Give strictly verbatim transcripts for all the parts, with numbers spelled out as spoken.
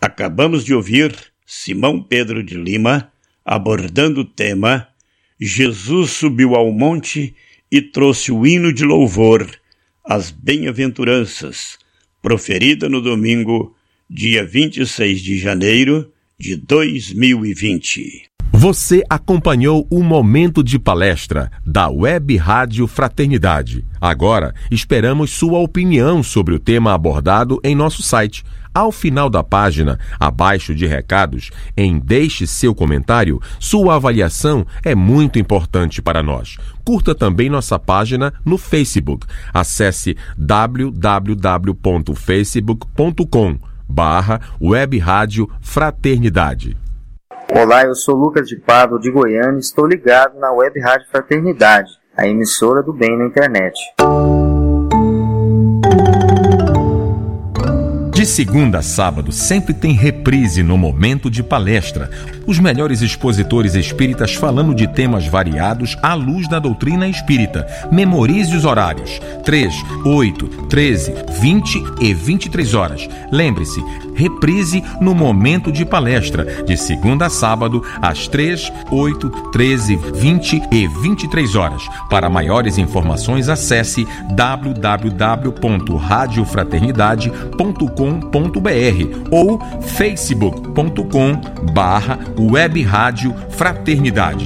Acabamos de ouvir Simão Pedro de Lima abordando o tema Jesus subiu ao monte e trouxe o hino de louvor às bem-aventuranças, proferida no domingo, dia vinte e seis de janeiro de dois mil e vinte. Você acompanhou o Momento de Palestra da Web Rádio Fraternidade. Agora, esperamos sua opinião sobre o tema abordado em nosso site. Ao final da página, abaixo de recados, em Deixe seu comentário, sua avaliação é muito importante para nós. Curta também nossa página no Facebook. Acesse w w w ponto facebook ponto com barra Web Rádio Fraternidade. Olá, eu sou Lucas de Pádua, de Goiânia, e estou ligado na Web Rádio Fraternidade, a emissora do bem na internet. De segunda a sábado, sempre tem reprise no Momento de Palestra. Os melhores expositores espíritas falando de temas variados à luz da doutrina espírita. Memorize os horários: três, oito, treze, vinte e vinte e três horas. Lembre-se, reprise no Momento de Palestra, de segunda a sábado, às três, oito, treze, vinte e vinte e três horas. Para maiores informações, acesse w w w ponto rádio fraternidade ponto com ponto b r ou facebook ponto com barra Web Rádio Fraternidade.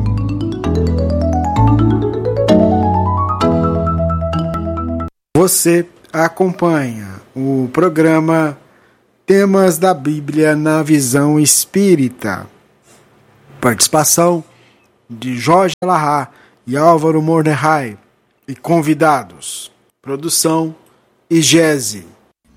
Você acompanha o programa Temas da Bíblia na Visão Espírita. Participação de Jorge Alahá e Álvaro Mordecai e convidados. Produção Igese.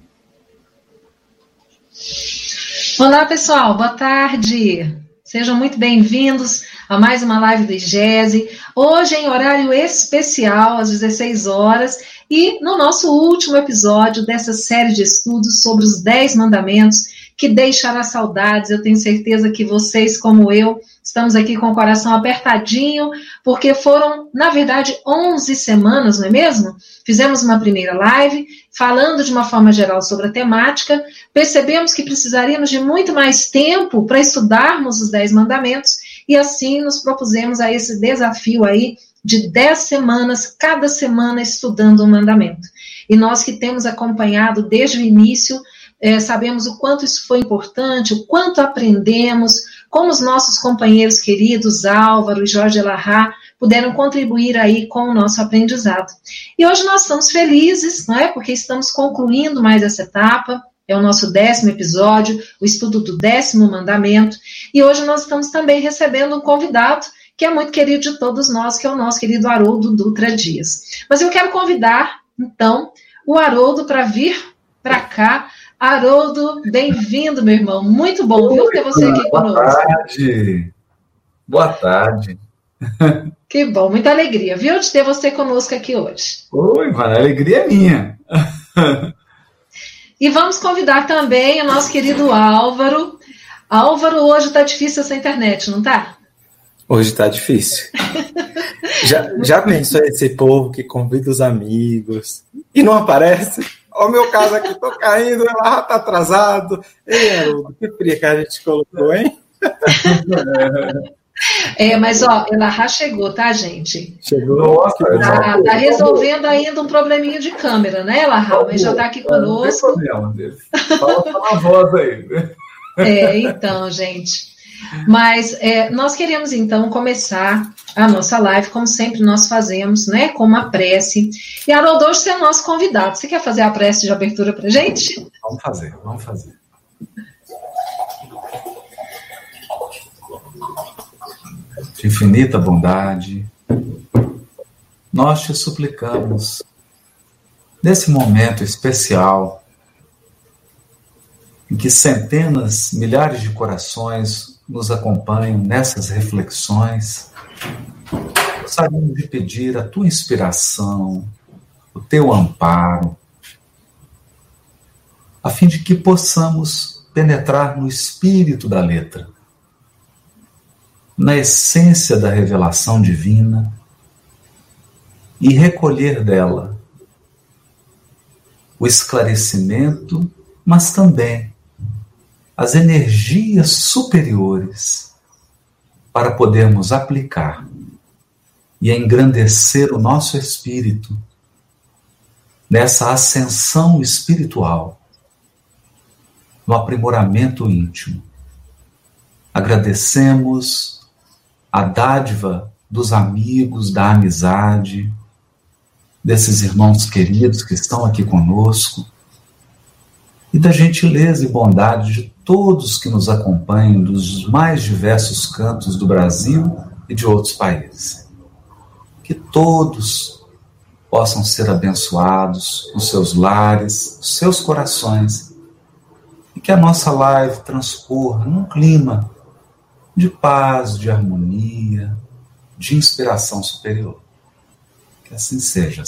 Olá pessoal, boa tarde. Sejam muito bem-vindos a mais uma live do Igese. Hoje em horário especial, às dezesseis horas, e no nosso último episódio dessa série de estudos sobre os dez mandamentos que deixará saudades. Eu tenho certeza que vocês, como eu, estamos aqui com o coração apertadinho, porque foram, na verdade, onze semanas, não é mesmo? Fizemos uma primeira live, falando de uma forma geral sobre a temática, percebemos que precisaríamos de muito mais tempo para estudarmos os dez mandamentos, e assim nos propusemos a esse desafio aí de dez semanas, cada semana estudando um mandamento. E nós que temos acompanhado desde o início, É, sabemos o quanto isso foi importante, o quanto aprendemos, como os nossos companheiros queridos, Álvaro e Jorge Alahá, puderam contribuir aí com o nosso aprendizado. E hoje nós estamos felizes, não é? Porque estamos concluindo mais essa etapa, é o nosso décimo episódio, o estudo do décimo mandamento, e hoje nós estamos também recebendo um convidado que é muito querido de todos nós, que é o nosso querido Haroldo Dutra Dias. Mas eu quero convidar, então, o Haroldo para vir para cá. Haroldo, bem-vindo, meu irmão. Muito bom, viu, ter você aqui conosco. Boa tarde. Boa tarde. Que bom, muita alegria, viu, de ter você conosco aqui hoje. Oi, mano, a alegria é minha. E vamos convidar também o nosso querido Álvaro. Álvaro, hoje tá difícil essa internet, não tá? Hoje tá difícil. já, já pensou esse povo que convida os amigos e não aparece? Olha o meu caso aqui, tô caindo, ela tá atrasado. Ei, Haroldo, que fria que a gente colocou, hein? É, mas ó, ela já chegou, tá, gente? Chegou. Nossa, tá, tá resolvendo ainda um probleminha de câmera, né, Elahá? Mas já tá aqui conosco. Não tem problema dele. Fala, fala a voz aí. É, então, gente. Mas é, nós queremos, então, começar a nossa live, como sempre nós fazemos, né, com uma prece. E Haroldo, hoje você é o nosso convidado. Você quer fazer a prece de abertura pra gente? Vamos fazer, vamos fazer. De infinita bondade, nós te suplicamos, nesse momento especial, em que centenas, milhares de corações nos acompanham nessas reflexões, gostaríamos de pedir a tua inspiração, o teu amparo, a fim de que possamos penetrar no espírito da letra, na essência da revelação divina e recolher dela o esclarecimento, mas também as energias superiores para podermos aplicar e engrandecer o nosso espírito nessa ascensão espiritual, no aprimoramento íntimo. Agradecemos a dádiva dos amigos, da amizade, desses irmãos queridos que estão aqui conosco, e da gentileza e bondade de todos que nos acompanham dos mais diversos cantos do Brasil e de outros países. Que todos possam ser abençoados nos seus lares, nos seus corações, e que a nossa live transcorra num clima de paz, de harmonia, de inspiração superior. Que assim seja.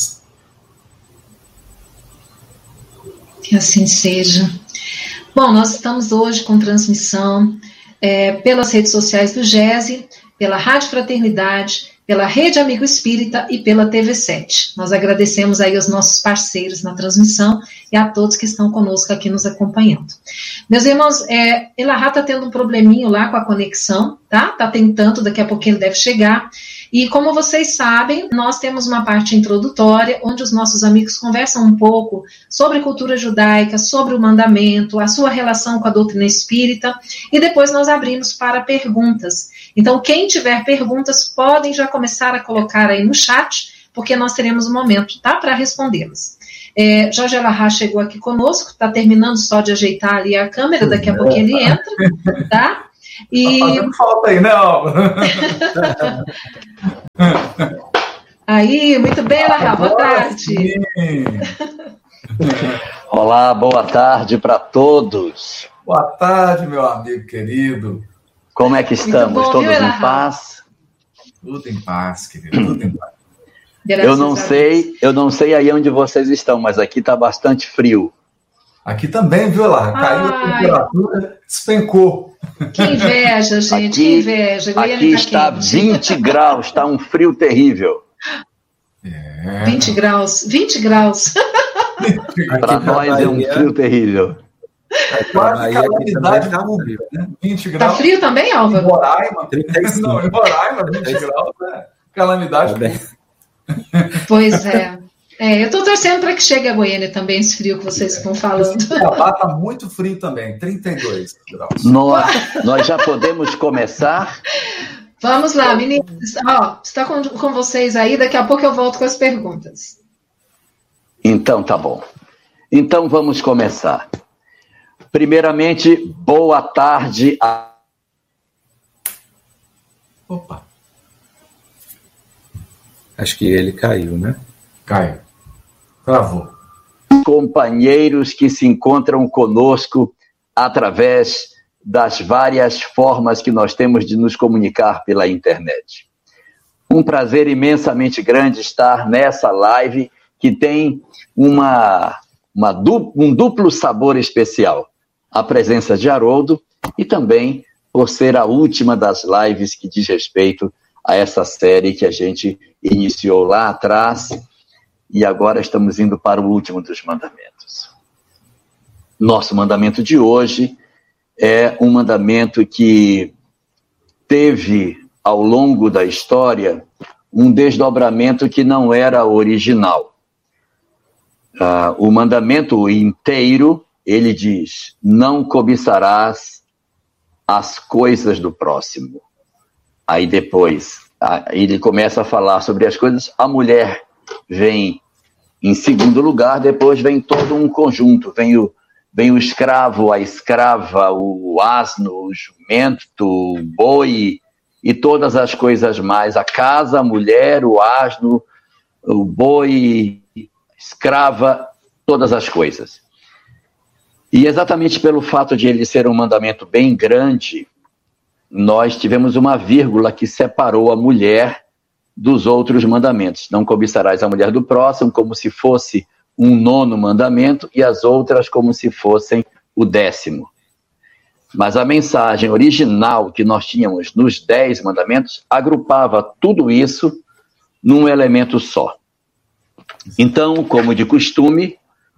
Que assim seja. Bom, nós estamos hoje com transmissão é, pelas redes sociais do GESE, pela Rádio Fraternidade, pela Rede Amigo Espírita e pela T V sete. Nós agradecemos aí aos nossos parceiros na transmissão e a todos que estão conosco aqui nos acompanhando. Meus irmãos, é, Elahá está tendo um probleminho lá com a conexão, tá? Está tentando, daqui a pouquinho ele deve chegar. E como vocês sabem, nós temos uma parte introdutória, onde os nossos amigos conversam um pouco sobre cultura judaica, sobre o mandamento, a sua relação com a doutrina espírita, e depois nós abrimos para perguntas. Então, quem tiver perguntas, podem já começar a colocar aí no chat, porque nós teremos um momento, tá, para respondê-las. É, Jorge Elahá chegou aqui conosco, está terminando só de ajeitar ali a câmera, daqui a pouquinho ele entra, tá? E... Tá fazendo falta aí, né, Alva? Aí, muito bem, Elahá, boa tarde. Olá, boa tarde para todos. Boa tarde, meu amigo querido. Como é que estamos? Bom, todos viu, em paz? Tudo em paz, querido, tudo em paz. Graças eu não sei, eu não sei aí onde vocês estão, mas aqui está bastante frio. Aqui também, viu lá? Caiu Ai. a temperatura, despencou. Que inveja, gente, aqui, que inveja. Goiânia aqui tá está quente. vinte graus, está um frio terrível. É. vinte graus, vinte graus. Para nós é um frio terrível. É quase calamidade da Rubio, né? vinte graus. Tá frio também, Álvaro? Em Roraima, trinta e cinco. Não, em Roraima, vinte graus, é calamidade. Pois é. É, eu estou torcendo para que chegue a Goiânia também, esse frio que vocês estão falando. Lá está muito frio também, trinta e dois graus. Nós, nós já podemos começar? Vamos lá, meninas. Ó, está com, com vocês aí, daqui a pouco eu volto com as perguntas. Então, tá bom. Então, vamos começar. Primeiramente, boa tarde a... Opa. Acho que ele caiu, né? Caiu. Travou. Companheiros que se encontram conosco através das várias formas que nós temos de nos comunicar pela internet. Um prazer imensamente grande estar nessa live que tem uma, uma du, um duplo sabor especial. A presença de Haroldo e também por ser a última das lives que diz respeito a essa série que a gente iniciou lá atrás e agora estamos indo para o último dos mandamentos. Nosso mandamento de hoje é um mandamento que teve, ao longo da história, um desdobramento que não era original. Uh, o mandamento inteiro, ele diz, não cobiçarás as coisas do próximo. Aí depois, ele começa a falar sobre as coisas, a mulher vem em segundo lugar, depois vem todo um conjunto, vem o, vem o escravo, a escrava, o asno, o jumento, o boi e todas as coisas mais, a casa, a mulher, o asno, o boi, escrava, todas as coisas. E exatamente pelo fato de ele ser um mandamento bem grande, nós tivemos uma vírgula que separou a mulher dos outros mandamentos. Não cobiçarás a mulher do próximo, como se fosse um nono mandamento, e as outras como se fossem o décimo. Mas a mensagem original que nós tínhamos nos dez mandamentos agrupava tudo isso num elemento só. Então, como de costume,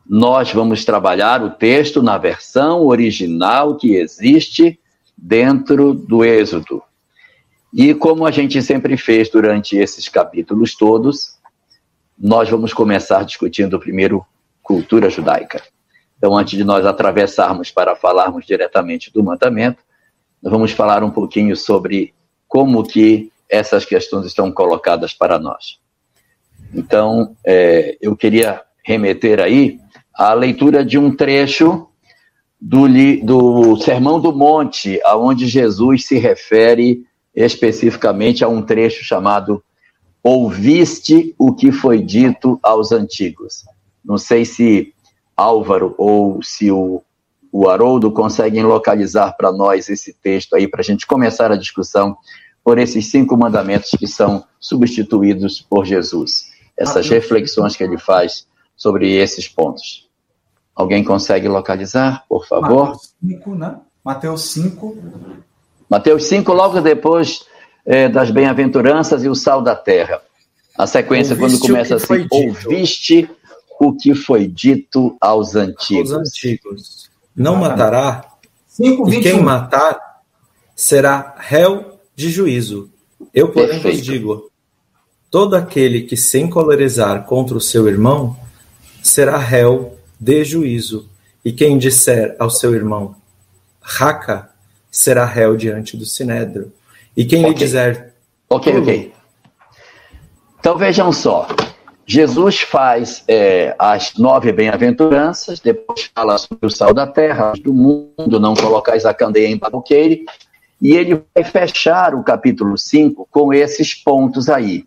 nós vamos trabalhar o texto na versão original que existe dentro do Êxodo. E como a gente sempre fez durante esses capítulos todos, nós vamos começar discutindo primeiro cultura judaica. Então, antes de nós atravessarmos para falarmos diretamente do mandamento, nós vamos falar um pouquinho sobre como que essas questões estão colocadas para nós. Então, é, eu queria remeter aí à leitura de um trecho do, do Sermão do Monte, onde Jesus se refere especificamente a um trecho chamado "Ouviste o que foi dito aos antigos". Não sei se Álvaro ou se o, o Haroldo conseguem localizar para nós esse texto aí, para a gente começar a discussão por esses cinco mandamentos que são substituídos por Jesus. Essas reflexões que ele faz sobre esses pontos. Alguém consegue localizar, por favor? Mateus cinco, né? Mateus cinco. Mateus cinco, logo depois é, das bem-aventuranças e o sal da terra. A sequência, ouviste quando começa assim, ouviste o que foi dito aos antigos. Aos antigos. Não matará, cinco, e quem matar será réu de juízo. Eu, porém, Perfeito. vos digo, todo aquele que se encolerizar contra o seu irmão será réu de juízo. E quem disser ao seu irmão, raca, será réu diante do sinédrio. E quem okay. lhe dizer... Ok, ok. Então vejam só. Jesus faz é, as nove bem-aventuranças, depois fala sobre o sal da terra, do mundo, não colocais a candeia em babuqueire, e ele vai fechar o capítulo cinco com esses pontos aí.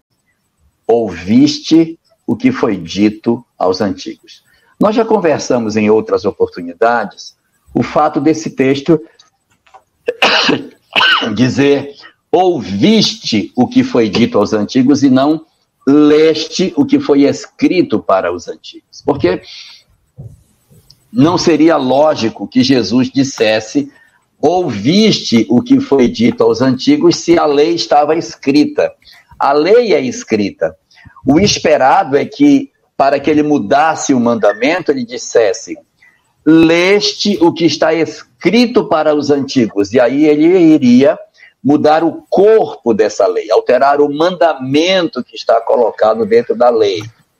Ouviste o que foi dito aos antigos. Nós já conversamos em outras oportunidades o fato desse texto dizer ouviste o que foi dito aos antigos e não leste o que foi escrito para os antigos. Porque não seria lógico que Jesus dissesse ouviste o que foi dito aos antigos se a lei estava escrita. A lei é escrita. O esperado é que, para que ele mudasse o mandamento, ele dissesse leste o que está escrito para os antigos. E aí ele iria mudar o corpo dessa lei, alterar o mandamento que está colocado dentro da lei.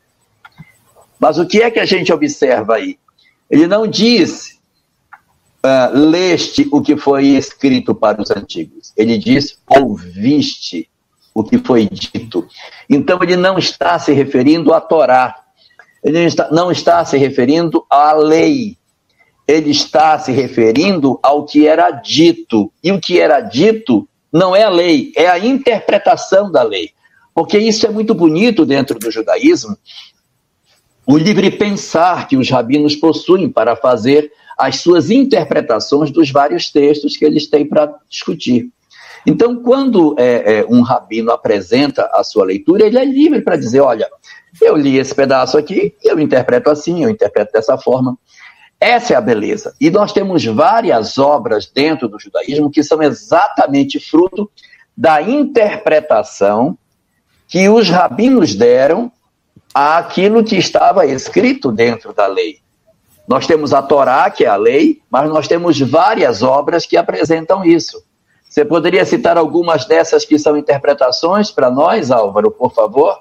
Mas o que é que a gente observa aí? Ele não diz uh, leste o que foi escrito para os antigos. Ele diz ouviste o que foi dito. Então ele não está se referindo à Torá. Ele não está, não está se referindo à lei. Ele está se referindo ao que era dito. E o que era dito não é a lei, é a interpretação da lei. Porque isso é muito bonito dentro do judaísmo, o livre pensar que os rabinos possuem para fazer as suas interpretações dos vários textos que eles têm para discutir. Então, quando é, é, um rabino apresenta a sua leitura, ele é livre para dizer, olha, eu li esse pedaço aqui, eu interpreto assim, eu interpreto dessa forma. Essa é a beleza. E nós temos várias obras dentro do judaísmo que são exatamente fruto da interpretação que os rabinos deram àquilo que estava escrito dentro da lei. Nós temos a Torá, que é a lei, mas nós temos várias obras que apresentam isso. Você poderia citar algumas dessas que são interpretações para nós, Álvaro, por favor?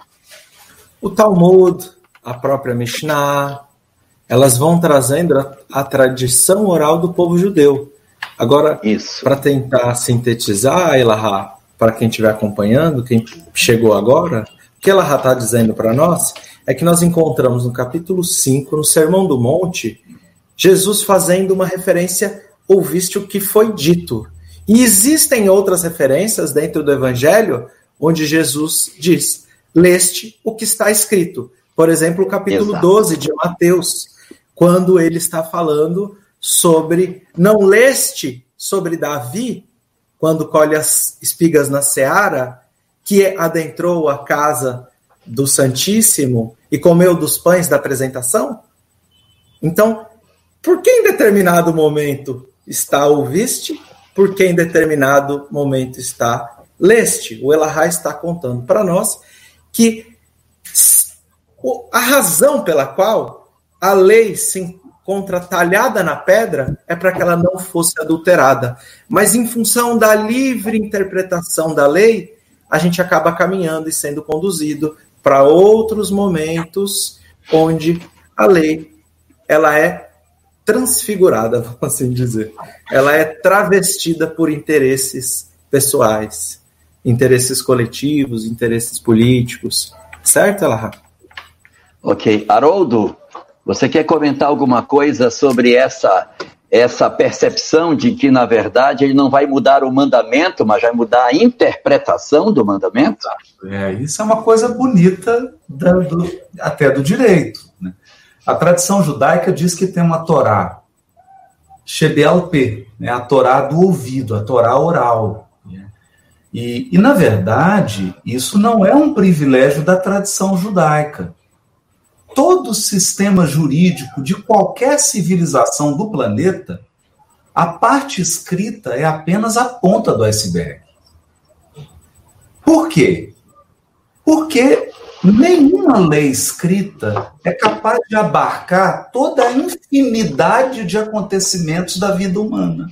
O Talmud, a própria Mishnah, elas vão trazendo a, a tradição oral do povo judeu. Agora, para tentar sintetizar, Elahá, para quem estiver acompanhando, quem chegou agora, o que Elahá está dizendo para nós é que nós encontramos no capítulo cinco, no Sermão do Monte, Jesus fazendo uma referência, ouviste o que foi dito. E existem outras referências dentro do Evangelho, onde Jesus diz, leste o que está escrito. Por exemplo, o capítulo Exato. doze de Mateus, quando ele está falando sobre, não leste sobre Davi, quando colhe as espigas na seara, que adentrou a casa do Santíssimo e comeu dos pães da apresentação? Então, por que em determinado momento está ouviste? Por que em determinado momento está leste? O Elahá está contando para nós que a razão pela qual a lei se encontra talhada na pedra, é para que ela não fosse adulterada. Mas em função da livre interpretação da lei, a gente acaba caminhando e sendo conduzido para outros momentos onde a lei ela é transfigurada, vamos assim dizer. Ela é travestida por interesses pessoais, interesses coletivos, interesses políticos. Certo, Elahá? Ok. Haroldo, você quer comentar alguma coisa sobre essa, essa percepção de que, na verdade, ele não vai mudar o mandamento, mas vai mudar a interpretação do mandamento? É, isso é uma coisa bonita da, do, até do direito, né? A tradição judaica diz que tem uma Torá Shebel Peh, né, a Torá do ouvido, a Torá oral. Né? E, e, na verdade, isso não é um privilégio da tradição judaica. Todo sistema jurídico de qualquer civilização do planeta, a parte escrita é apenas a ponta do iceberg. Por quê? Porque nenhuma lei escrita é capaz de abarcar toda a infinidade de acontecimentos da vida humana.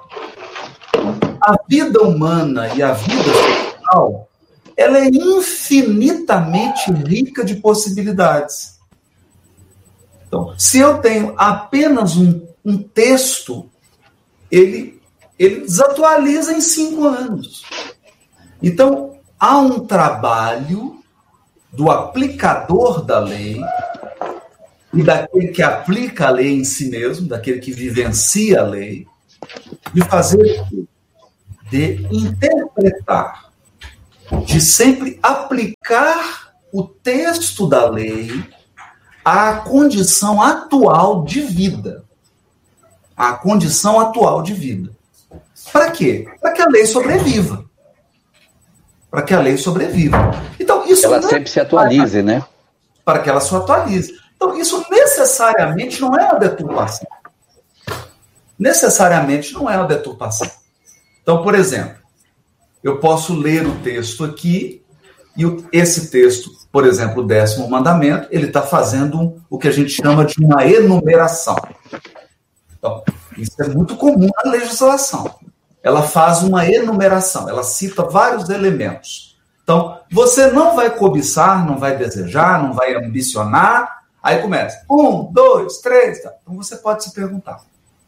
A vida humana e a vida social, ela é infinitamente rica de possibilidades. Então, se eu tenho apenas um, um texto, ele, ele desatualiza em cinco anos. Então, há um trabalho do aplicador da lei e daquele que aplica a lei em si mesmo, daquele que vivencia a lei, de fazer, de interpretar, de sempre aplicar o texto da lei à condição atual de vida. À condição atual de vida. Para quê? Para que a lei sobreviva. Para que a lei sobreviva. Então, isso ela sempre se atualize, né? Para que ela se atualize. Então, isso necessariamente não é uma deturpação. Necessariamente não é uma deturpação. Então, por exemplo, eu posso ler o texto aqui, e esse texto, por exemplo, o décimo mandamento, ele está fazendo o que a gente chama de uma enumeração. Então, isso é muito comum na legislação. Ela faz uma enumeração, ela cita vários elementos. Então, você não vai cobiçar, não vai desejar, não vai ambicionar. Aí começa, um, dois, três. Tá. Então, você pode se perguntar,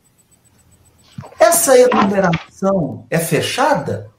essa enumeração é fechada?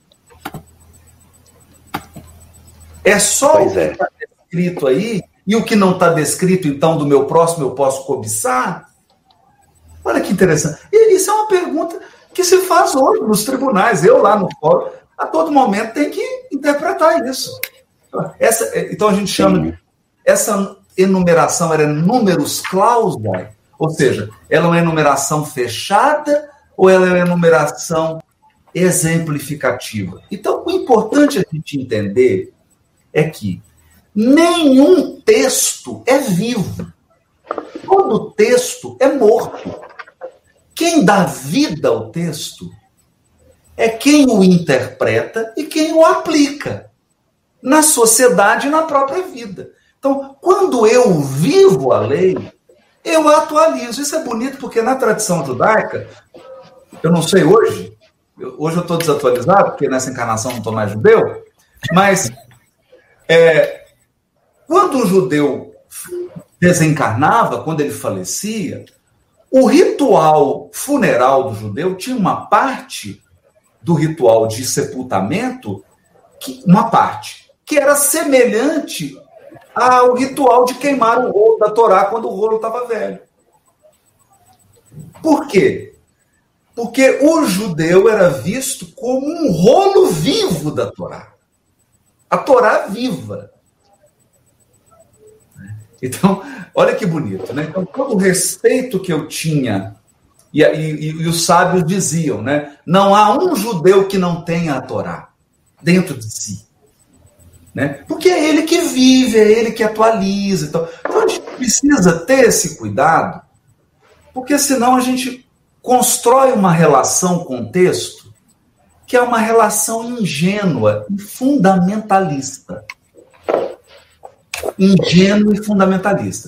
É só pois o que está é. descrito aí, e o que não está descrito, então, do meu próximo, eu posso cobiçar? Olha que interessante. E isso é uma pergunta que se faz hoje nos tribunais. Eu lá no fórum, a todo momento, tem que interpretar isso. Essa, então a gente chama de, essa enumeração era numerus clausae, ou seja, ela é uma enumeração fechada ou ela é uma enumeração exemplificativa? Então, o importante a gente entender é que nenhum texto é vivo. Todo texto é morto. Quem dá vida ao texto é quem o interpreta e quem o aplica na sociedade e na própria vida. Então, quando eu vivo a lei, eu a atualizo. Isso é bonito porque na tradição judaica, eu não sei hoje, eu, hoje eu estou desatualizado, porque nessa encarnação não estou mais judeu, mas é, quando o judeu desencarnava, quando ele falecia, o ritual funeral do judeu tinha uma parte do ritual de sepultamento, que, uma parte, que era semelhante ao ritual de queimar o rolo da Torá quando o rolo estava velho. Por quê? Porque o judeu era visto como um rolo vivo da Torá. A Torá viva. Então, olha que bonito, né? Então, todo o respeito que eu tinha, e, e, e os sábios diziam, né? Não há um judeu que não tenha a Torá dentro de si. Né? Porque é ele que vive, é ele que atualiza. Então, então a gente precisa ter esse cuidado, porque senão a gente constrói uma relação com o texto que é uma relação ingênua e fundamentalista. Ingênua e fundamentalista.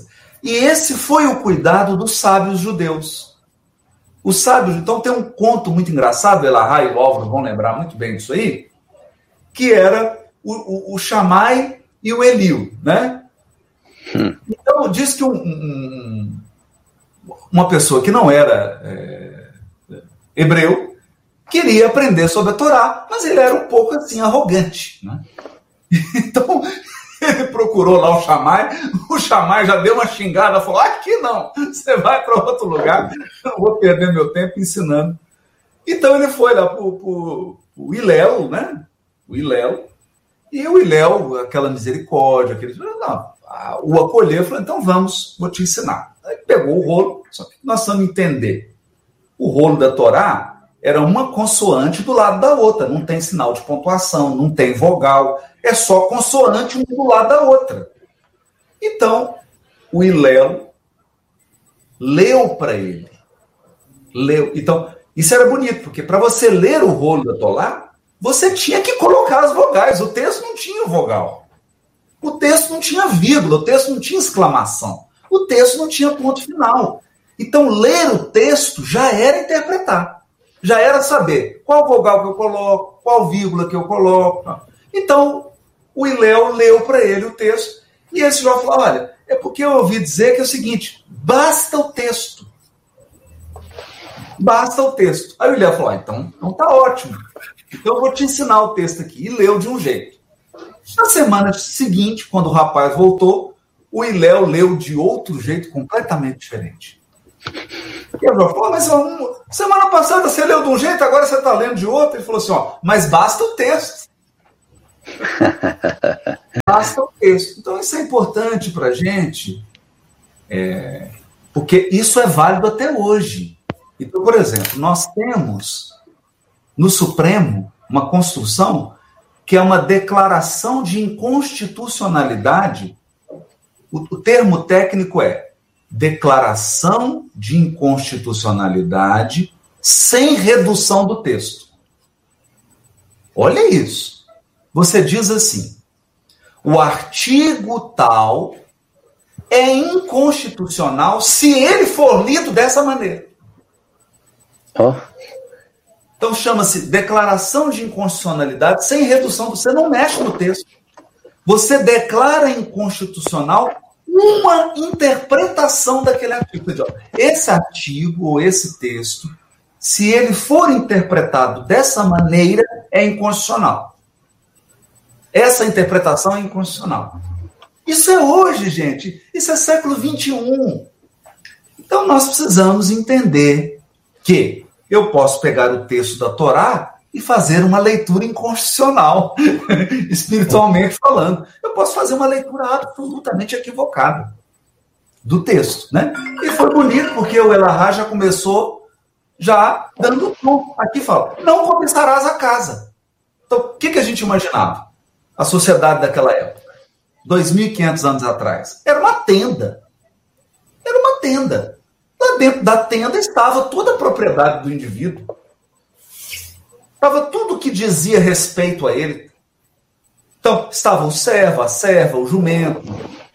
E esse foi o cuidado dos sábios judeus. Os sábios, então tem um conto muito engraçado, Elahá e o Álvaro vão lembrar muito bem disso aí, que era o, o, o Shammai e o Eliú, né? Hum. Então diz que um, um, uma pessoa que não era é, hebreu queria aprender sobre a Torá, mas ele era um pouco assim arrogante, né? Então ele procurou lá o Shammai, o Shammai já deu uma xingada, falou, aqui não, você vai para outro lugar, eu não vou perder meu tempo ensinando. Então ele foi lá para o Hillel, né? O Hillel, e o Hillel, aquela misericórdia, aquele, não, o acolheu, falou, então vamos, vou te ensinar. Aí pegou o rolo, só que nós vamos entender. O rolo da Torá era uma consoante do lado da outra, não tem sinal de pontuação, não tem vogal, é só consoante um do lado da outra. Então, o Hillel leu para ele. Leu. Então, isso era bonito, porque para você ler o rolo da Torá, você tinha que colocar as vogais. O texto não tinha vogal. O texto não tinha vírgula, o texto não tinha exclamação. O texto não tinha ponto final. Então, ler o texto já era interpretar. Já era saber qual vogal que eu coloco, qual vírgula que eu coloco. Então, o Hillel leu para ele o texto, e esse jovem falou, olha, é porque eu ouvi dizer que é o seguinte, basta o texto. Basta o texto. Aí o Hillel falou, ah, então, então tá ótimo. Então eu vou te ensinar o texto aqui. E leu de um jeito. Na semana seguinte, quando o rapaz voltou, o Hillel leu de outro jeito completamente diferente. E eu falei, mas ó, semana passada você leu de um jeito, agora você está lendo de outro. Ele falou assim, ó, mas basta o texto. Basta o texto. Então isso é importante para a gente, é, porque isso é válido até hoje. Então, por exemplo, nós temos no Supremo uma construção que é uma declaração de inconstitucionalidade. O, o termo técnico é declaração de inconstitucionalidade sem redução do texto. Olha isso. Você diz assim, o artigo tal é inconstitucional se ele for lido dessa maneira. Oh. Então chama-se declaração de inconstitucionalidade sem redução. Você não mexe no texto. Você declara inconstitucional uma interpretação daquele artigo. Esse artigo ou esse texto, se ele for interpretado dessa maneira, é inconstitucional. Essa interpretação é inconstitucional. Isso é hoje, gente. Isso é século vinte e um. Então nós precisamos entender que eu posso pegar o texto da Torá e fazer uma leitura inconstitucional, espiritualmente falando. Eu posso fazer uma leitura absolutamente equivocada do texto, né? E foi bonito, porque o Elahá já começou já dando tom. Aqui fala, não cobiçarás a casa. Então, o que, que a gente imaginava? A sociedade daquela época, dois mil e quinhentos anos atrás, era uma tenda. Era uma tenda. Lá dentro da tenda estava toda a propriedade do indivíduo. Estava tudo que dizia respeito a ele. Então, estava o servo, a serva, o jumento,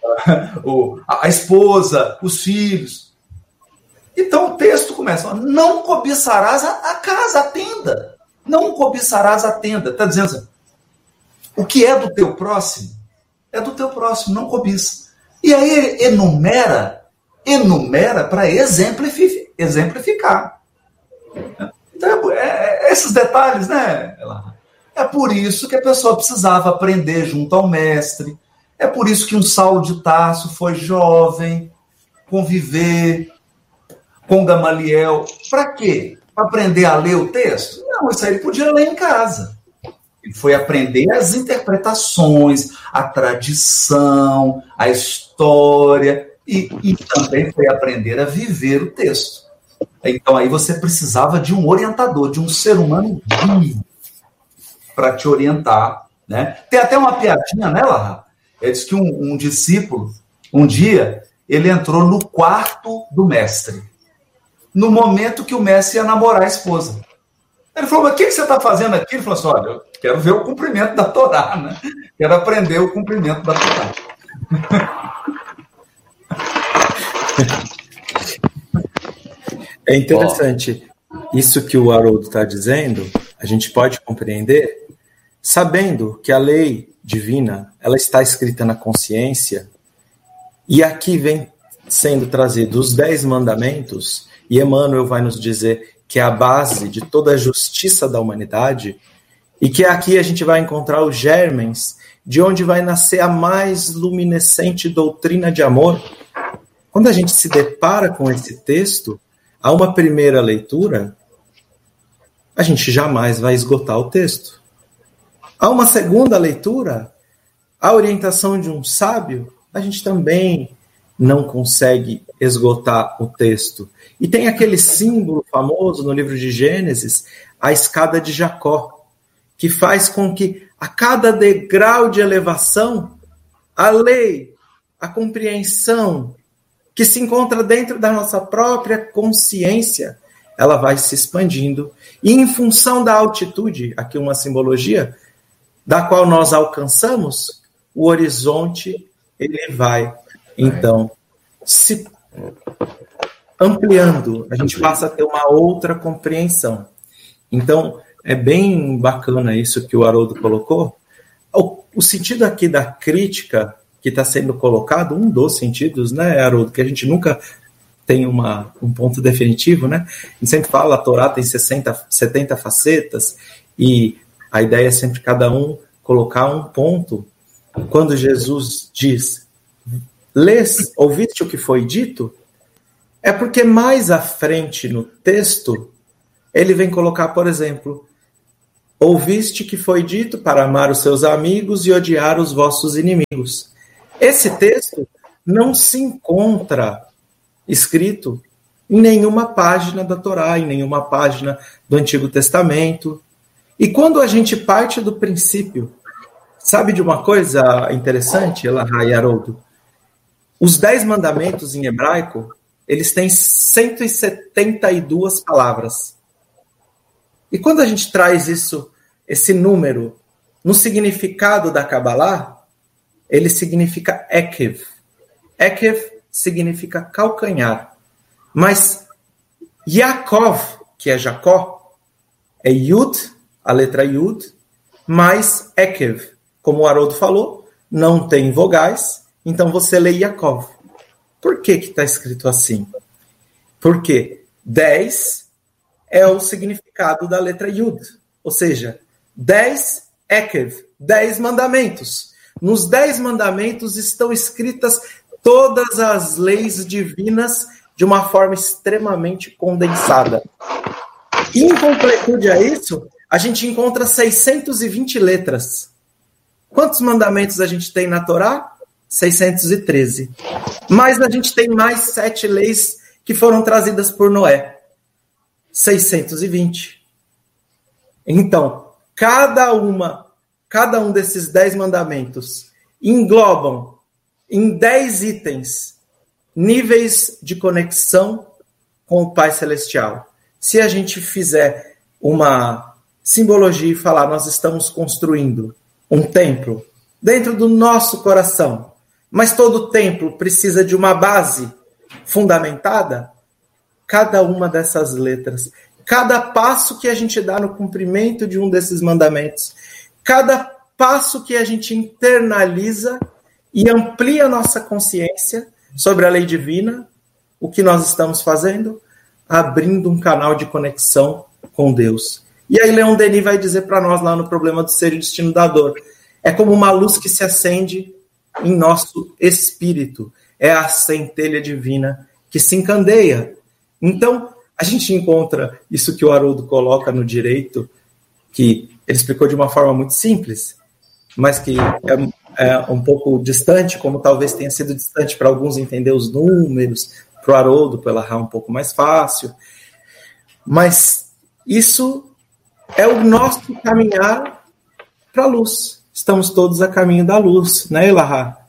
a, a esposa, os filhos. Então, o texto começa, não cobiçarás a, a casa, a tenda. Não cobiçarás a tenda. Está dizendo assim, o que é do teu próximo, é do teu próximo, não cobiça. E aí ele enumera, enumera para exemplificar. exemplificar. Então, é, é, esses detalhes, né? É por isso que a pessoa precisava aprender junto ao mestre. É por isso que um Saulo de Tarso foi jovem, conviver com Gamaliel. Para quê? Para aprender a ler o texto? Não, isso aí ele podia ler em casa. Ele foi aprender as interpretações, a tradição, a história, e, e também foi aprender a viver o texto. Então aí você precisava de um orientador, de um ser humano vivo para te orientar, né? Tem até uma piadinha, né, Lahá? Ele diz que um, um discípulo, um dia, ele entrou no quarto do mestre, no momento que o mestre ia namorar a esposa. Ele falou, mas o que, que você está fazendo aqui? Ele falou assim, olha, eu quero ver o cumprimento da Torá, né? Quero aprender o cumprimento da Torá. É interessante. Isso que o Haroldo está dizendo, a gente pode compreender sabendo que a lei divina, ela está escrita na consciência, e aqui vem sendo trazido os dez mandamentos, e Emmanuel vai nos dizer que é a base de toda a justiça da humanidade, e que aqui a gente vai encontrar os germens de onde vai nascer a mais luminescente doutrina de amor. Quando a gente se depara com esse texto, a uma primeira leitura, a gente jamais vai esgotar o texto. A uma segunda leitura, a orientação de um sábio, a gente também não consegue esgotar o texto. E tem aquele símbolo famoso no livro de Gênesis, a escada de Jacó, que faz com que a cada degrau de elevação, a lei, a compreensão que se encontra dentro da nossa própria consciência, ela vai se expandindo. E em função da altitude, aqui uma simbologia, da qual nós alcançamos, o horizonte, ele vai, então, se ampliando. A gente passa a ter uma outra compreensão. Então, é bem bacana isso que o Haroldo colocou. O, o sentido aqui da crítica que está sendo colocado, um dos sentidos, né, Haroldo, que a gente nunca tem uma, um ponto definitivo, né? A gente sempre fala, a Torá tem sessenta, setenta facetas, e a ideia é sempre cada um colocar um ponto. Quando Jesus diz, lês, ouviste o que foi dito? É porque mais à frente no texto, ele vem colocar, por exemplo, ouviste que foi dito para amar os seus amigos e odiar os vossos inimigos. Esse texto não se encontra escrito em nenhuma página da Torá, em nenhuma página do Antigo Testamento. E quando a gente parte do princípio, sabe de uma coisa interessante, Elahá e Haroldo? Os dez mandamentos em hebraico, eles têm cento e setenta e duas palavras. E quando a gente traz isso, esse número, no significado da Kabbalah, ele significa Ekev. Ekev significa calcanhar. Mas Yaakov, que é Jacó, é Yud, a letra Yud, mais Ekev. Como o Haroldo falou, não tem vogais, então você lê Yaakov. Por que que está escrito assim? Porque dez é o significado da letra Yud. Ou seja, dez Ekev, dez mandamentos. Nos dez mandamentos estão escritas todas as leis divinas de uma forma extremamente condensada. E em completude a isso, a gente encontra seiscentas e vinte letras. Quantos mandamentos a gente tem na Torá? seiscentos e treze. Mas a gente tem mais sete leis que foram trazidas por Noé. seiscentos e vinte. Então, cada uma, cada um desses dez mandamentos englobam em dez itens níveis de conexão com o Pai Celestial. Se a gente fizer uma simbologia e falar, nós estamos construindo um templo dentro do nosso coração, mas todo templo precisa de uma base fundamentada, cada uma dessas letras, cada passo que a gente dá no cumprimento de um desses mandamentos, cada passo que a gente internaliza e amplia a nossa consciência sobre a lei divina, o que nós estamos fazendo? Abrindo um canal de conexão com Deus. E aí Leon Denis vai dizer para nós lá no Problema do Ser e Destino da Dor, é como uma luz que se acende em nosso espírito, é a centelha divina que se encandeia. Então, a gente encontra isso que o Haroldo coloca no direito, que ele explicou de uma forma muito simples, mas que é, é um pouco distante, como talvez tenha sido distante para alguns entender os números, para o Haroldo, pela Rá, um pouco mais fácil. Mas isso é o nosso caminhar para a luz. Estamos todos a caminho da luz, né, Elahá?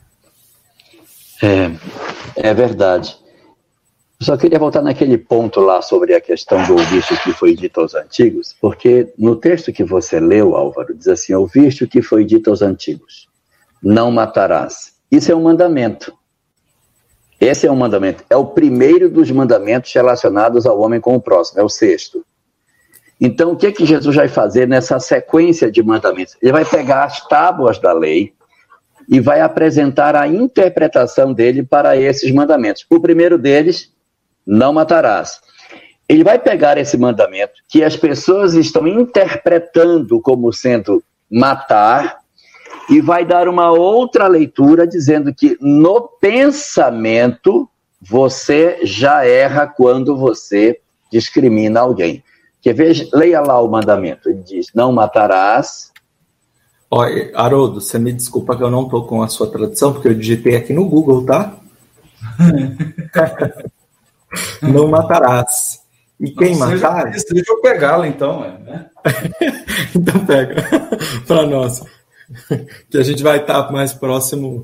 É, é verdade. Eu só queria voltar naquele ponto lá sobre a questão do ouviste o que foi dito aos antigos, porque no texto que você leu, Álvaro, diz assim, ouviste o que foi dito aos antigos, não matarás. Isso é um mandamento. Esse é um mandamento. É o primeiro dos mandamentos relacionados ao homem com o próximo. É o sexto. Então, o que, que Jesus vai fazer nessa sequência de mandamentos? Ele vai pegar as tábuas da lei e vai apresentar a interpretação dele para esses mandamentos. O primeiro deles, não matarás. Ele vai pegar esse mandamento que as pessoas estão interpretando como sendo matar e vai dar uma outra leitura dizendo que no pensamento você já erra quando você discrimina alguém. Quer ver? Leia lá o mandamento. Ele diz, não matarás. Olha, Haroldo, você me desculpa que eu não estou com a sua tradução, porque eu digitei aqui no Google, tá? Não matarás. E quem não, matar... Seja, deixa eu pegá-la, então. Né? Então pega para nós. Que a gente vai estar mais próximo.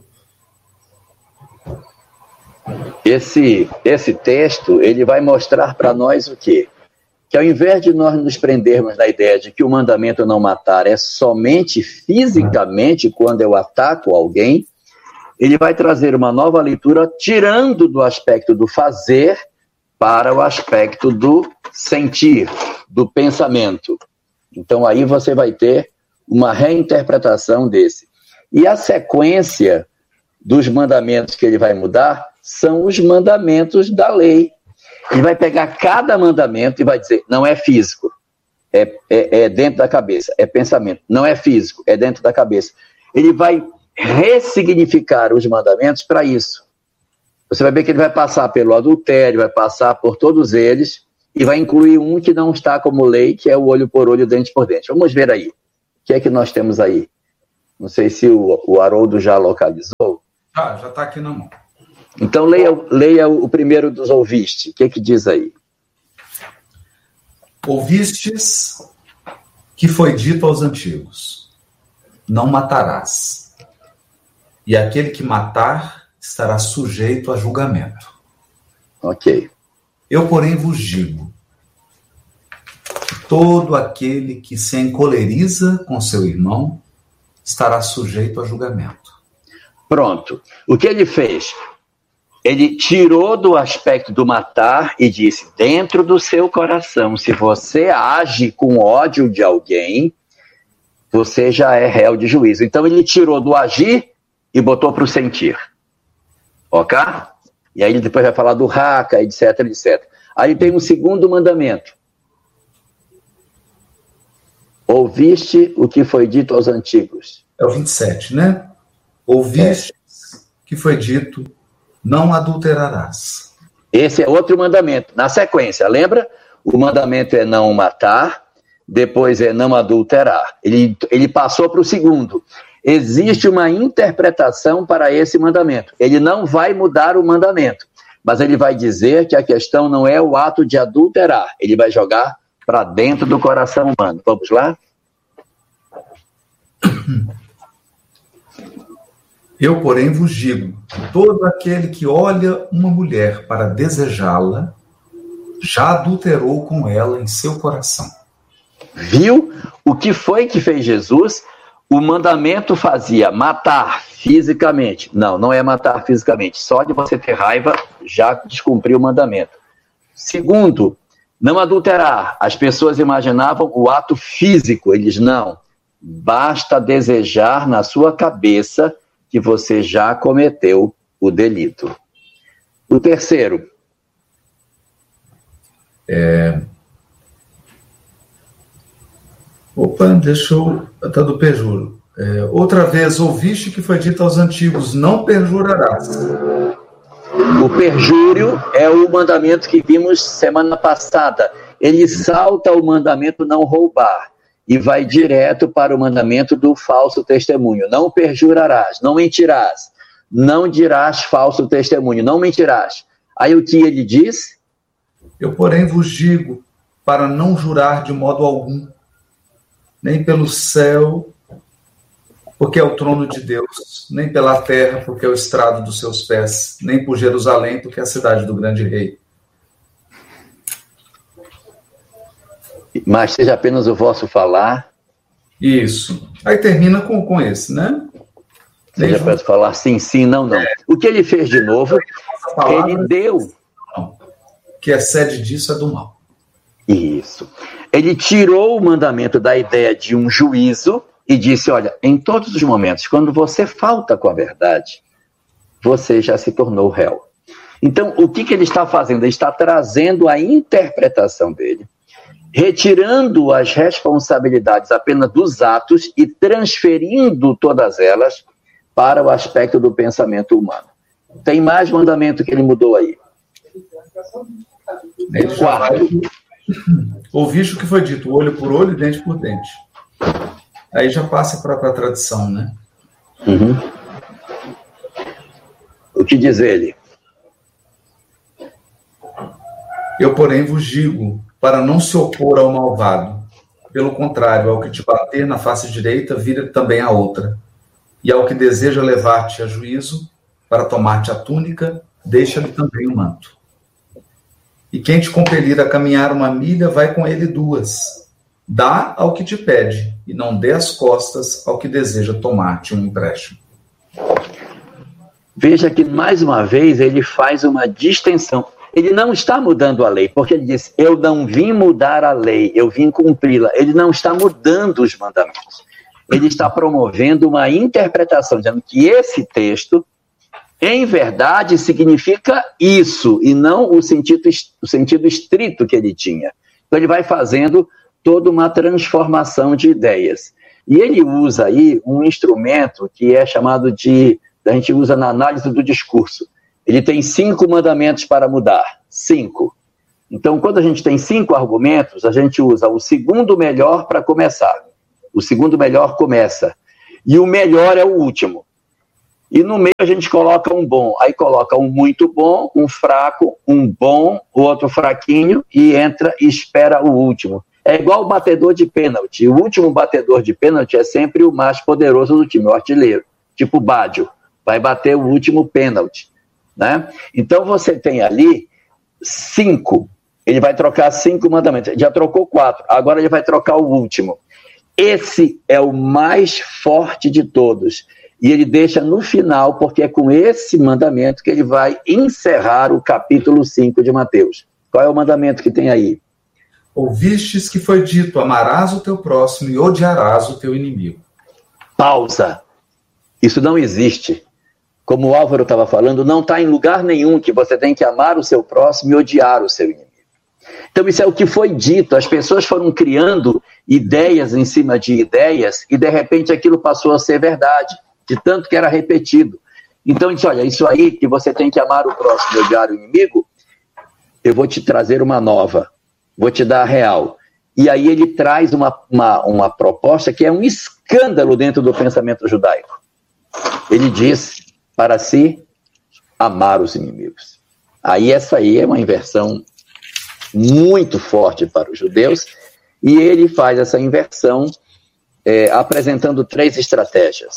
Esse, esse texto, ele vai mostrar para nós o quê? Que ao invés de nós nos prendermos na ideia de que o mandamento não matar é somente fisicamente quando eu ataco alguém, ele vai trazer uma nova leitura tirando do aspecto do fazer para o aspecto do sentir, do pensamento. Então aí você vai ter uma reinterpretação desse. E a sequência dos mandamentos que ele vai mudar são os mandamentos da lei. Ele vai pegar cada mandamento e vai dizer, não é físico, é, é, é dentro da cabeça, é pensamento. Não é físico, é dentro da cabeça. Ele vai ressignificar os mandamentos para isso. Você vai ver que ele vai passar pelo adultério, vai passar por todos eles e vai incluir um que não está como lei, que é o olho por olho, dente por dente. Vamos ver aí. O que é que nós temos aí? Não sei se o, o Haroldo já localizou. Já, já está aqui na mão. Então, leia, leia o primeiro dos ouviste. O que é que diz aí? Ouvistes que foi dito aos antigos, não matarás. E aquele que matar estará sujeito a julgamento. Ok. Eu, porém, vos digo, que todo aquele que se encoleriza com seu irmão estará sujeito a julgamento. Pronto. O que ele fez? Ele tirou do aspecto do matar e disse, dentro do seu coração, se você age com ódio de alguém, você já é réu de juízo. Então ele tirou do agir e botou para o sentir. Ok? E aí ele depois vai falar do raca, etc, etcétera. Aí tem um segundo mandamento. Ouviste o que foi dito aos antigos. É o vinte e sete, né? Ouviste é. que foi dito, não adulterarás. Esse é outro mandamento. Na sequência, lembra? O mandamento é não matar, depois é não adulterar. Ele, ele passou para o segundo. Existe uma interpretação para esse mandamento. Ele não vai mudar o mandamento, mas ele vai dizer que a questão não é o ato de adulterar. Ele vai jogar para dentro do coração humano. Vamos lá? Eu, porém, vos digo, todo aquele que olha uma mulher para desejá-la, já adulterou com ela em seu coração. Viu? O que foi que fez Jesus? O mandamento fazia matar fisicamente. Não, não é matar fisicamente. Só de você ter raiva, já descumpriu o mandamento. Segundo, não adulterar. As pessoas imaginavam o ato físico. Eles não. Basta desejar na sua cabeça que você já cometeu o delito. O terceiro. É... Opa, deixa eu... Está do perjuro. É... Outra vez, ouviste que foi dito aos antigos, não perjurarás. O perjúrio é o mandamento que vimos semana passada. Ele salta o mandamento não roubar e vai direto para o mandamento do falso testemunho. Não perjurarás, não mentirás, não dirás falso testemunho, não mentirás. Aí o que ele diz? Eu, porém, vos digo, para não jurar de modo algum, nem pelo céu, porque é o trono de Deus, nem pela terra, porque é o estrado dos seus pés, nem por Jerusalém, porque é a cidade do grande rei. Mas seja apenas o vosso falar. Isso. Aí termina com, com esse, né? Seja apenas falar sim, sim, não, não. O que ele fez de novo? palavra ele deu. Não. O que excede disso é do mal. Isso. Ele tirou o mandamento da ideia de um juízo e disse, olha, em todos os momentos, quando você falta com a verdade, você já se tornou réu. Então, o que, que ele está fazendo? Ele está trazendo a interpretação dele, retirando as responsabilidades apenas dos atos e transferindo todas elas para o aspecto do pensamento humano. Tem mais mandamento que ele mudou aí. Ele Quarto. Ouviste o que foi dito, olho por olho, dente por dente. Aí já passa para a tradição, né? Uhum. O que diz ele? Eu, porém, vos digo, para não se opor ao malvado. Pelo contrário, ao que te bater na face direita, vira também a outra. E ao que deseja levar-te a juízo, para tomar-te a túnica, deixa-lhe também o manto. E quem te compelir a caminhar uma milha, vai com ele duas. Dá ao que te pede, e não dê as costas ao que deseja tomar-te um empréstimo. Veja que, mais uma vez, ele faz uma distinção. Ele não está mudando a lei, porque ele diz, eu não vim mudar a lei, eu vim cumpri-la. Ele não está mudando os mandamentos. Ele está promovendo uma interpretação, dizendo que esse texto, em verdade, significa isso, e não o sentido, o sentido estrito que ele tinha. Então ele vai fazendo toda uma transformação de ideias. E ele usa aí um instrumento que é chamado de, a gente usa na análise do discurso. Ele tem cinco mandamentos para mudar. Cinco. Então, quando a gente tem cinco argumentos, a gente usa o segundo melhor para começar. O segundo melhor começa. E o melhor é o último. E no meio a gente coloca um bom. Aí coloca um muito bom, um fraco, um bom, o outro fraquinho, e entra e espera o último. É igual o batedor de pênalti. O último batedor de pênalti é sempre o mais poderoso do time, o artilheiro. Tipo Bádio. Vai bater o último pênalti. Né? Então você tem ali cinco. Ele vai trocar cinco mandamentos. Já trocou quatro. Agora ele vai trocar o último. Esse é o mais forte de todos. E ele deixa no final, porque é com esse mandamento que ele vai encerrar o capítulo cinco de Mateus. Qual é o mandamento que tem aí? Ouvistes que foi dito, amarás o teu próximo e odiarás o teu inimigo. Pausa. Isso não existe. Como o Álvaro estava falando, não está em lugar nenhum que você tem que amar o seu próximo e odiar o seu inimigo. Então isso é o que foi dito. As pessoas foram criando ideias em cima de ideias e de repente aquilo passou a ser verdade, de tanto que era repetido. Então ele disse, olha, isso aí que você tem que amar o próximo e odiar o inimigo, eu vou te trazer uma nova, vou te dar a real. E aí ele traz uma, uma, uma proposta que é um escândalo dentro do pensamento judaico. Ele diz para si amar os inimigos. Aí essa aí é uma inversão muito forte para os judeus, e ele faz essa inversão é, apresentando três estratégias.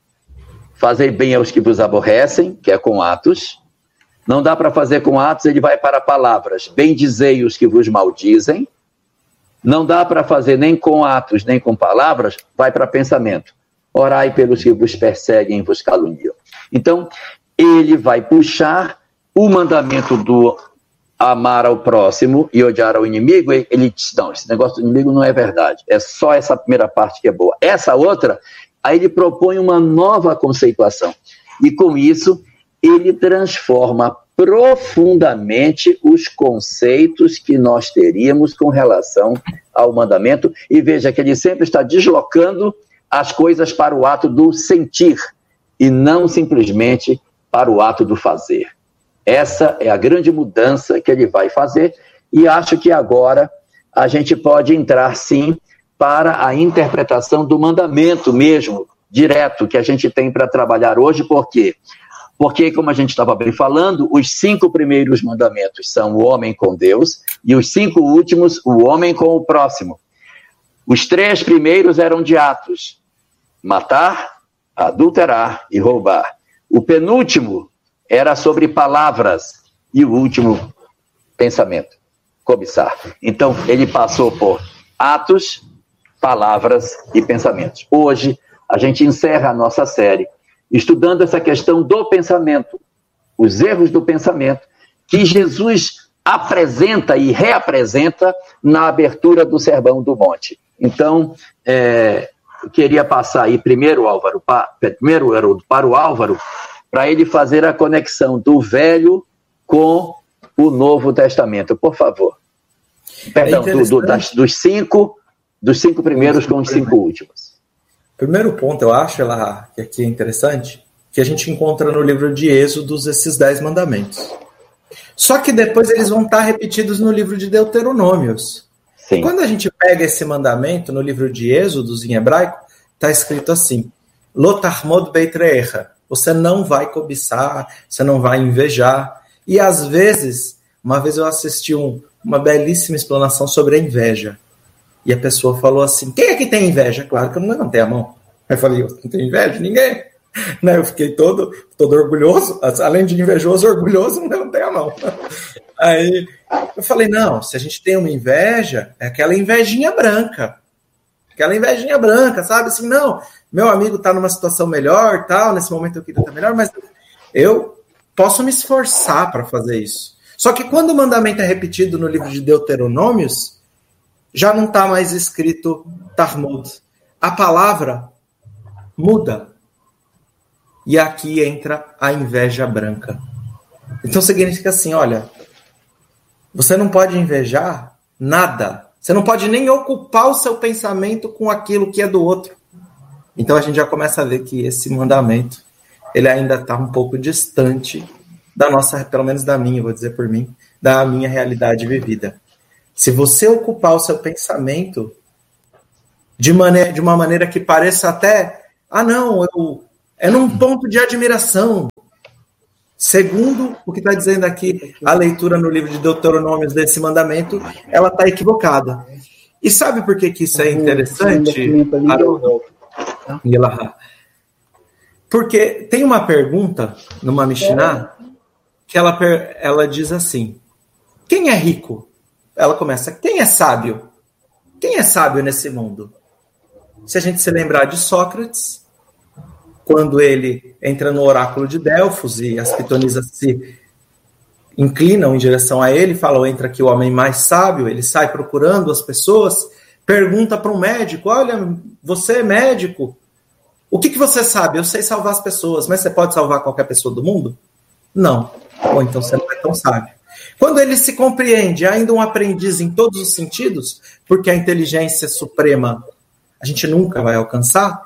Fazer bem aos que vos aborrecem, que é com atos. Não dá para fazer com atos, ele vai para palavras. Bendizei os que vos maldizem. Não dá para fazer nem com atos, nem com palavras, vai para pensamento. Orai pelos que vos perseguem e vos caluniam. Então, ele vai puxar o mandamento do amar ao próximo e odiar ao inimigo. Ele diz, não, esse negócio do inimigo não é verdade. É só essa primeira parte que é boa. Essa outra, aí ele propõe uma nova conceituação. E com isso, ele transforma profundamente os conceitos que nós teríamos com relação ao mandamento. E veja que ele sempre está deslocando as coisas para o ato do sentir e não simplesmente para o ato do fazer. Essa é a grande mudança que ele vai fazer, e acho que agora a gente pode entrar, sim, para a interpretação do mandamento mesmo, direto, que a gente tem para trabalhar hoje. Por quê? Porque, como a gente estava bem falando, os cinco primeiros mandamentos são o homem com Deus, e os cinco últimos, o homem com o próximo. Os três primeiros eram de atos: matar, adulterar e roubar. O penúltimo era sobre palavras, e o último, pensamento, cobiçar. Então, ele passou por atos, palavras e pensamentos. Hoje, a gente encerra a nossa série estudando essa questão do pensamento. os erros do pensamento, que Jesus apresenta e reapresenta na abertura do Sermão do Monte. Então, é, eu queria passar aí primeiro, Álvaro, pa, primeiro Haroldo, para o Álvaro, para ele fazer a conexão do Velho com o Novo Testamento, por favor. Perdão, é do, do, das, dos, cinco, dos cinco primeiros com os cinco últimos. Primeiro ponto, eu acho, ela, que aqui é interessante, que a gente encontra no livro de Êxodos esses dez mandamentos. Só que depois eles vão estar repetidos no livro de Deuteronômios. Sim. Quando a gente pega esse mandamento no livro de Êxodos, em hebraico, está escrito assim, Lo tarmod beit reecha, você não vai cobiçar, você não vai invejar. E às vezes, uma vez eu assisti um, uma belíssima explanação sobre a inveja. E a pessoa falou assim, quem é que tem inveja? Claro que eu não levantei a mão. Aí eu falei, eu não tenho inveja? Ninguém. Né, eu fiquei todo, todo orgulhoso, além de invejoso, orgulhoso, não levantei a mão. Aí eu falei, não, se a gente tem uma inveja, é aquela invejinha branca. Aquela invejinha branca, sabe? Assim, não, meu amigo está numa situação melhor, tal, nesse momento eu queria estar melhor, mas eu posso me esforçar para fazer isso. Só que quando o mandamento é repetido no livro de Deuteronômios, já não está mais escrito Tarmud. A palavra muda. E aqui entra a inveja branca. Então significa assim, olha, você não pode invejar nada. Você não pode nem ocupar o seu pensamento com aquilo que é do outro. Então a gente já começa a ver que esse mandamento, ele ainda está um pouco distante da nossa, pelo menos da minha, vou dizer por mim, da minha realidade vivida. Se você ocupar o seu pensamento de, maneira, de uma maneira que pareça até, ah não, eu... é num ponto de admiração. Segundo o que está dizendo aqui, a leitura no livro de Deuteronômios desse mandamento, ela está equivocada. E sabe por que, que isso é interessante? Porque tem uma pergunta numa Mishnah que ela, ela diz assim, quem é rico? Ela começa, quem é sábio? Quem é sábio nesse mundo? Se a gente se lembrar de Sócrates, quando ele entra no oráculo de Delfos e as pitonisas se inclinam em direção a ele, falam, entra aqui o homem mais sábio, ele sai procurando as pessoas, pergunta para um médico, olha, você é médico, o que, que você sabe? Eu sei salvar as pessoas, mas você pode salvar qualquer pessoa do mundo? Não. Ou então você não é tão sábio. Quando ele se compreende, ainda um aprendiz em todos os sentidos, porque a inteligência suprema a gente nunca vai alcançar,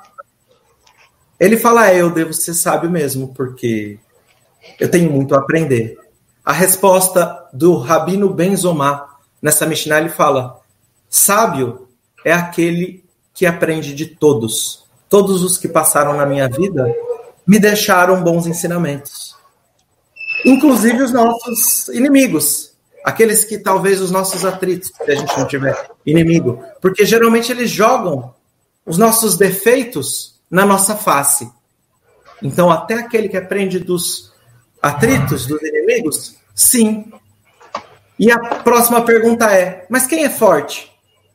ele fala, é, eu devo ser sábio mesmo, porque eu tenho muito a aprender. A resposta do Rabino Ben Zomá, nessa Mishnah, ele fala, sábio é aquele que aprende de todos. Todos os que passaram na minha vida me deixaram bons ensinamentos. Inclusive os nossos inimigos. Aqueles que talvez os nossos atritos, se a gente não tiver inimigo. Porque geralmente eles jogam os nossos defeitos na nossa face. Então, até aquele que aprende dos atritos, dos inimigos, sim. E a próxima pergunta é, mas quem é forte?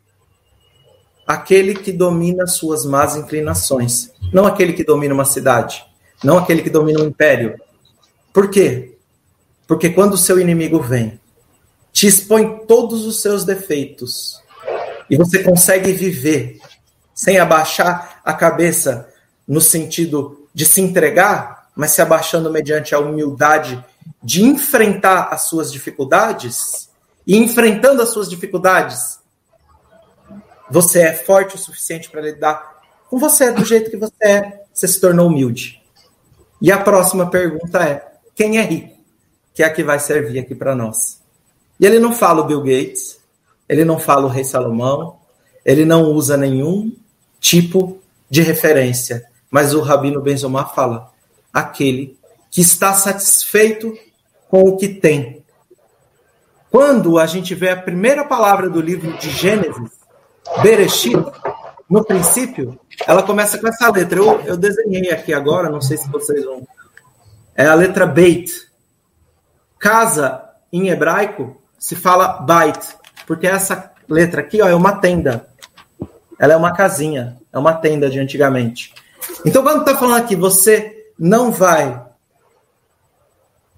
Aquele que domina suas más inclinações. Não aquele que domina uma cidade. Não aquele que domina um império. Por quê? Porque quando o seu inimigo vem, te expõe todos os seus defeitos, e você consegue viver sem abaixar a cabeça no sentido de se entregar, mas se abaixando mediante a humildade de enfrentar as suas dificuldades, e enfrentando as suas dificuldades, você é forte o suficiente para lidar com você do jeito que você é, você se tornou humilde. E a próxima pergunta é, quem é rico? Que é a que vai servir aqui para nós. E ele não fala o Bill Gates, ele não fala o rei Salomão, ele não usa nenhum tipo de referência, mas o Rabino Ben Zomá fala, aquele que está satisfeito com o que tem. Quando a gente vê a primeira palavra do livro de Gênesis, Bereshit, no princípio, ela começa com essa letra. Eu, eu desenhei aqui agora, não sei se vocês vão... É a letra Beit. Casa, em hebraico, se fala Bait, porque essa letra aqui ó, é uma tenda. Ela é uma casinha, é uma tenda de antigamente. Então, quando está falando aqui, você não vai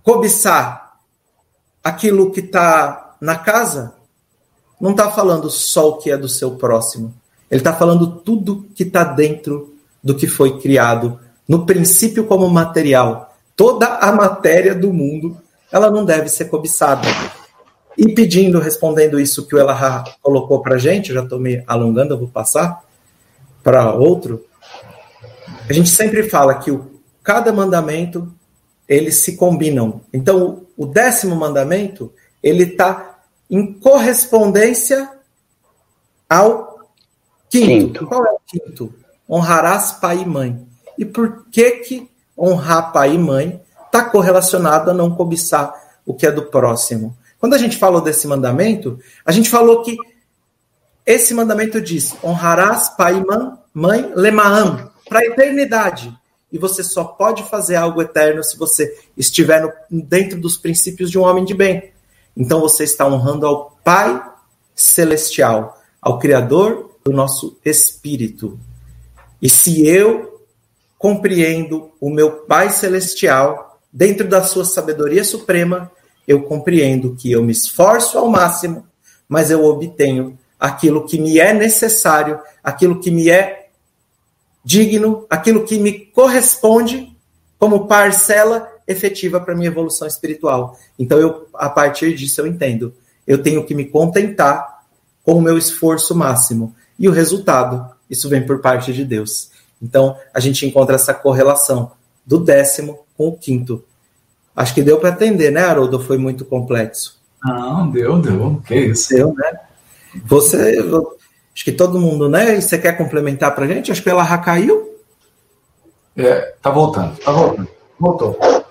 cobiçar aquilo que está na casa, não está falando só o que é do seu próximo. Ele está falando tudo que está dentro do que foi criado, no princípio como material. Toda a matéria do mundo, ela não deve ser cobiçada. E pedindo, respondendo isso que o Elahá colocou para a gente, eu já estou me alongando, eu vou passar para outro. A gente sempre fala que o, cada mandamento, eles se combinam. Então, o décimo mandamento, ele está em correspondência ao quinto. quinto. Qual é o quinto? Honrarás pai e mãe. E por que que honrar pai e mãe está correlacionado a não cobiçar o que é do próximo? Quando a gente falou desse mandamento, a gente falou que esse mandamento diz: honrarás pai e mãe, lemaam, para a eternidade. E você só pode fazer algo eterno se você estiver no, dentro dos princípios de um homem de bem. Então você está honrando ao Pai Celestial, ao Criador do nosso espírito. E se eu compreendo o meu Pai Celestial, dentro da sua sabedoria suprema, eu compreendo que eu me esforço ao máximo, mas eu obtenho aquilo que me é necessário, aquilo que me é digno, aquilo que me corresponde como parcela efetiva para a minha evolução espiritual. Então, eu, a partir disso, eu entendo. Eu tenho que me contentar com o meu esforço máximo. E o resultado, isso vem por parte de Deus. Então, a gente encontra essa correlação do décimo com o quinto. Acho que deu para atender, né, Haroldo? Foi muito complexo. Não, deu, deu. Que isso? Deu, né? Você, acho que todo mundo, né? E você quer complementar para a gente? Acho que ela já caiu. É, tá voltando, tá voltando. Voltou.